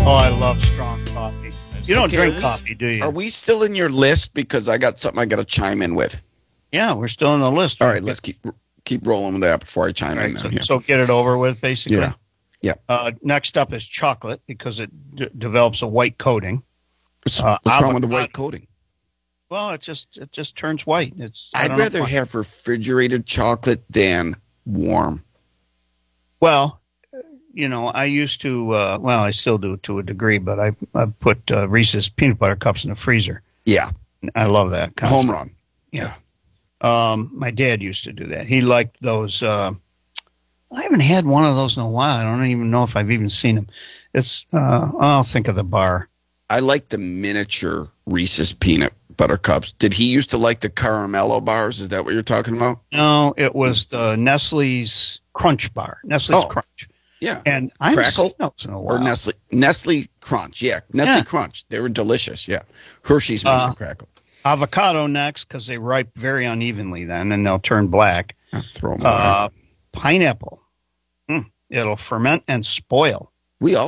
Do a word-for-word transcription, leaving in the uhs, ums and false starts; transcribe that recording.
Oh, I love strong coffee. You don't Okay, drink are we- coffee, do you? Are we still in your list? Because I got something I got to chime in with. Yeah, we're still on the list. All right, let's keep keep rolling with that before I chime All in right, now. so, Here. so get it over with, basically. Yeah. Yeah. Uh, next up is chocolate because it d- develops a white coating. What's, uh, what's wrong with the avocado. white coating? Well, it just it just turns white. It's I I'd don't know rather why. have refrigerated chocolate than warm. Well, you know, I used to. Uh, well, I still do to a degree, but I I put uh, Reese's peanut butter cups in the freezer. Yeah. I love that. Kind Home of run. Yeah. Um, my dad used to do that. He liked those. Uh, I haven't had one of those in a while. I don't even know if I've even seen them. It's. Uh, I'll think of the bar. I like the miniature Reese's peanut butter cups. Did he used to like the caramello bars? Is that what you're talking about? No, it was the Nestle's Crunch bar. Nestle's Oh. Crunch. Yeah. And I haven't Crackle? seen those in a while. Or Nestle Nestle Crunch. Yeah. Nestle Yeah. Crunch. They were delicious. Yeah. Hershey's makes Uh, the crackle. Avocado next because they ripe very unevenly then, and they'll turn black. I'll throw them away. Uh, pineapple. Mm, it'll ferment and spoil. We all